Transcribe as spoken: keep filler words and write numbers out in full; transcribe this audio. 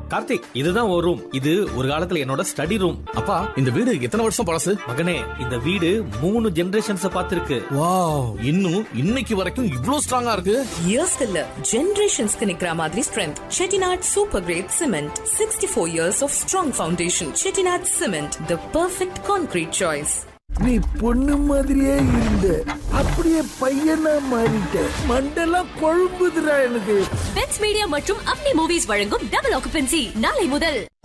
கார்த்திக், இதுதான் ஒரு ரூம். இது ஒரு காலத்துல என்னோட ஸ்டடி ரூம். அப்பா, இந்த வீடு எத்தனை வருஷம் பழசு? மகனே, இந்த வீடு மூணு ஜெனரேஷன்ஸ் பார்த்திருக்கு. வாவ், இன்னும் இன்னைக்கு வரைக்கும் இவ்ளோ ஸ்ட்ராங்கா இருக்கு. இயர்ஸ் இல்ல, ஜெனரேஷன்ஸ்க்கு நிக்கிற மாதிரி strength. Chettinad super great cement, sixty four years of strong foundation. Chettinad cement, the perfect concrete choice. நீ பொண்ணு மாதிரியே இருந்த, அப்படியே பையனா மாறிட்ட. மண்டெல்லாம் கொழும்புதுடா எனக்கு. பெட்ஸ் மீடியா மற்றும் அப்னி மூவிஸ் வழங்கும் டபுள் ஆக்குபென்சி நாளை முதல்.